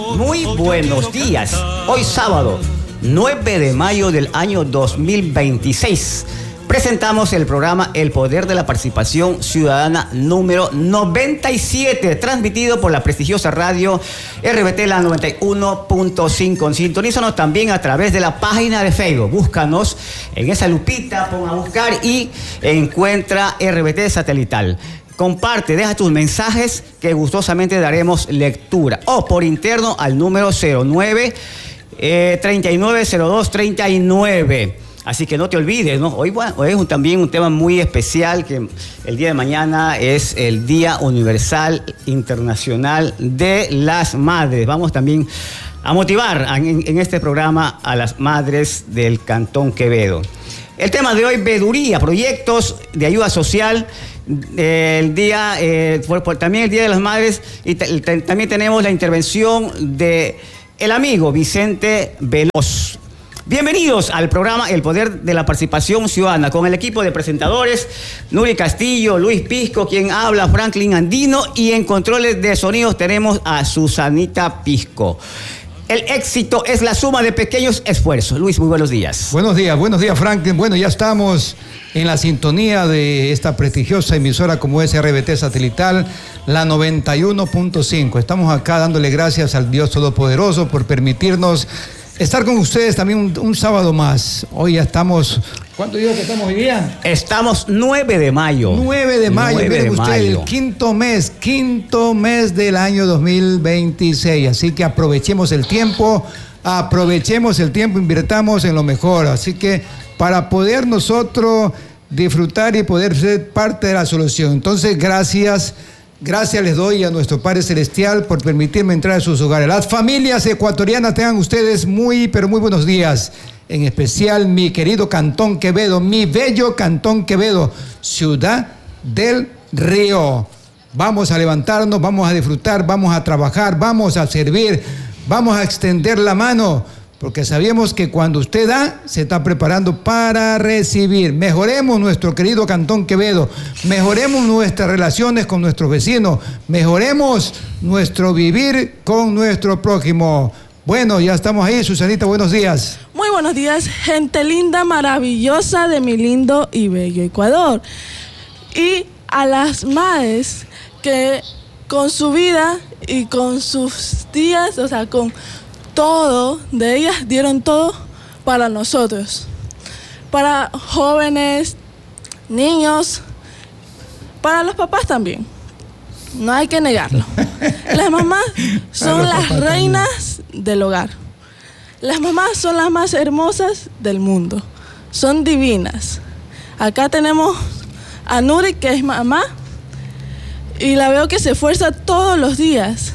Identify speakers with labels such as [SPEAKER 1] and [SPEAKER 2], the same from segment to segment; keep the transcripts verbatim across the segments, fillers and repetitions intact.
[SPEAKER 1] Muy buenos días. Hoy sábado, nueve de mayo del año dos mil veintiséis, presentamos el programa El Poder de la Participación Ciudadana número noventa y siete, transmitido por la prestigiosa radio R B T La noventa y uno punto cinco. Sintonízanos también a través de la página de Facebook. Búscanos en esa lupita, pon a buscar y encuentra R B T Satelital. Comparte, deja tus mensajes que gustosamente daremos lectura. O por interno al número cero nueve, treinta y nueve cero dos treinta y nueve. Así que no te olvides, ¿no? Hoy, bueno, hoy es un, también un tema muy especial, que el día de mañana es el Día Universal Internacional de las Madres. Vamos también a motivar en, en este programa a las madres del Cantón Quevedo. El tema de hoy, veeduría, proyectos de ayuda social, eh, el día, eh, por, por, también el Día de las Madres, y t- t- también tenemos la intervención de el amigo Vicente Veloz. Bienvenidos al programa El Poder de la Participación Ciudadana, con el equipo de presentadores, Nuri Castillo, Luis Pisco, quien habla, Franklin Andino, y en controles de sonidos tenemos a Susanita Pisco. El éxito es la suma de pequeños esfuerzos. Luis, muy buenos días.
[SPEAKER 2] Buenos días, buenos días, Franklin. Bueno, ya estamos en la sintonía de esta prestigiosa emisora como es R B T Satelital, la noventa y uno punto cinco. Estamos acá dándole gracias al Dios Todopoderoso por permitirnos estar con ustedes también un, un sábado más. Hoy ya estamos... ¿Cuánto digo que estamos hoy día?
[SPEAKER 1] Estamos nueve de mayo.
[SPEAKER 2] nueve de mayo, miren ustedes, el
[SPEAKER 1] mayo.
[SPEAKER 2] quinto mes, quinto mes del año dos mil veintiséis. Así que aprovechemos el tiempo, aprovechemos el tiempo, invirtamos en lo mejor. Así que para poder nosotros disfrutar y poder ser parte de la solución. Entonces, gracias. Gracias les doy a nuestro Padre Celestial por permitirme entrar a sus hogares. Las familias ecuatorianas, tengan ustedes muy, pero muy buenos días. En especial mi querido Cantón Quevedo, mi bello Cantón Quevedo, Ciudad del Río. Vamos a levantarnos, vamos a disfrutar, vamos a trabajar, vamos a servir, vamos a extender la mano, porque sabemos que cuando usted da, se está preparando para recibir. Mejoremos nuestro querido Cantón Quevedo, mejoremos nuestras relaciones con nuestros vecinos, mejoremos nuestro vivir con nuestro prójimo. Bueno, ya estamos ahí. Susanita, buenos días.
[SPEAKER 3] Muy buenos días, gente linda, maravillosa de mi lindo y bello Ecuador. Y a las madres que con su vida y con sus días, o sea, con todo, de ellas dieron todo para nosotros. Para jóvenes, niños, para los papás también. No hay que negarlo. Las mamás son las reinas del hogar. Las mamás son las más hermosas del mundo. Son divinas. Acá tenemos a Nuri, que es mamá, y la veo que se esfuerza todos los días.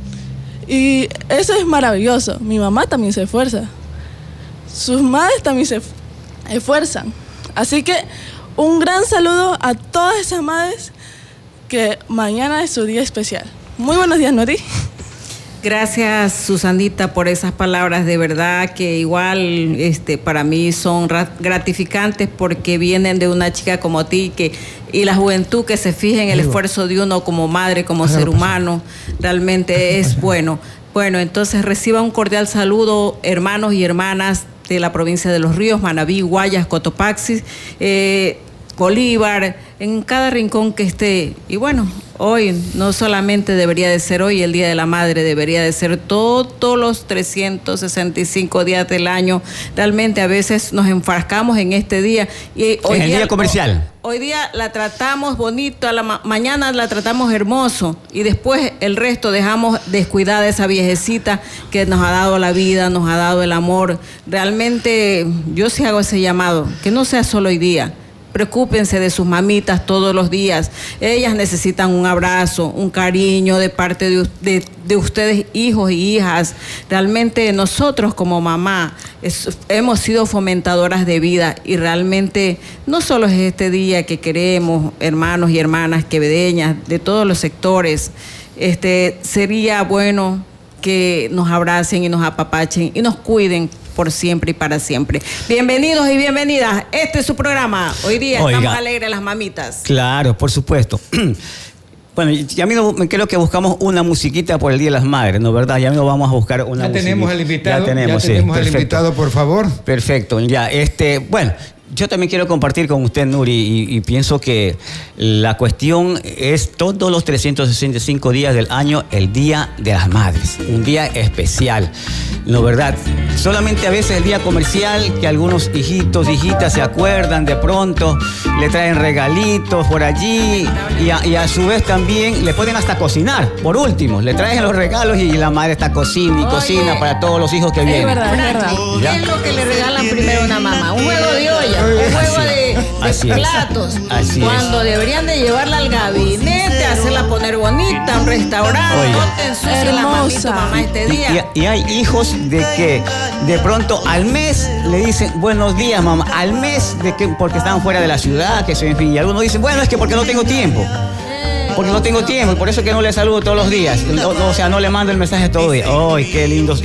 [SPEAKER 3] Y eso es maravilloso. Mi mamá también se esfuerza. Sus madres también se esfuerzan. Así que un gran saludo a todas esas madres, que mañana es su día especial. Muy buenos días, Nori.
[SPEAKER 4] Gracias, Susanita, por esas palabras. De verdad que igual este, para mí son gratificantes, porque vienen de una chica como ti, que, y la juventud que se fija en el esfuerzo de uno como madre, como ser humano, realmente es bueno. Bueno, entonces reciba un cordial saludo, hermanos y hermanas de la provincia de Los Ríos, Manabí, Guayas, Cotopaxi, eh, Bolívar, en cada rincón que esté. Y bueno, hoy no solamente debería de ser hoy el Día de la Madre, debería de ser todos los trescientos sesenta y cinco días del año. Realmente a veces nos enfrascamos en este día. Y hoy
[SPEAKER 1] en el
[SPEAKER 4] día,
[SPEAKER 1] día comercial.
[SPEAKER 4] Hoy día la tratamos bonito, a la ma- mañana la tratamos hermoso, y después el resto dejamos descuidada esa viejecita que nos ha dado la vida, nos ha dado el amor. Realmente yo sí hago ese llamado, que no sea solo hoy día. Preocúpense de sus mamitas todos los días. Ellas necesitan un abrazo, un cariño de parte de, de, de ustedes, hijos y hijas. Realmente nosotros como mamá es, hemos sido fomentadoras de vida, y realmente no solo es este día que queremos, hermanos y hermanas quevedeñas de todos los sectores, este, sería bueno que nos abracen y nos apapachen y nos cuiden por siempre y para siempre. Bienvenidos y bienvenidas. Este es su programa. Hoy día Oiga, estamos alegres las mamitas.
[SPEAKER 1] Claro, por supuesto. Bueno, ya mismo creo que buscamos una musiquita por el Día de las Madres, ¿no? ¿Verdad? Ya mismo vamos a buscar una
[SPEAKER 2] Ya
[SPEAKER 1] musiquita.
[SPEAKER 2] tenemos al invitado.
[SPEAKER 1] Ya tenemos,
[SPEAKER 2] ya tenemos
[SPEAKER 1] sí,
[SPEAKER 2] al invitado, por favor.
[SPEAKER 1] Perfecto, ya, este, bueno, yo también quiero compartir con usted, Nuri, y, y pienso que la cuestión es todos los trescientos sesenta y cinco días del año, el Día de las Madres, un día especial, ¿no verdad? Solamente a veces el día comercial, que algunos hijitos, hijitas se acuerdan de pronto, le traen regalitos por allí y a, y a su vez también le pueden hasta cocinar, por último, le traen los regalos y la madre está cocina y
[SPEAKER 4] Oye,
[SPEAKER 1] cocina para todos los hijos que
[SPEAKER 3] Es
[SPEAKER 1] vienen.
[SPEAKER 3] verdad, es verdad.
[SPEAKER 4] ¿Qué
[SPEAKER 1] ¿Ya?
[SPEAKER 4] es lo que le regalan primero a una mamá? Un juego de olla, un juego de,
[SPEAKER 1] Así
[SPEAKER 4] de
[SPEAKER 1] es.
[SPEAKER 4] platos.
[SPEAKER 1] Así es.
[SPEAKER 4] Cuando deberían de llevarla al gabinete, hacerla poner bonita, a un restaurante,
[SPEAKER 1] Oye.
[SPEAKER 4] no te ensucies la mami, tu
[SPEAKER 3] Hermosa.
[SPEAKER 4] mamá este
[SPEAKER 1] Y,
[SPEAKER 4] día.
[SPEAKER 1] y- y hay hijos de que de pronto al mes le dicen buenos días, mamá, al mes de que porque están fuera de la ciudad, que se en fin, y algunos dicen, bueno, es que porque no tengo tiempo. Porque no tengo tiempo y por eso que no le saludo todos los días. No, no, o sea, no le mando el mensaje todo el día. ¡Ay, qué lindos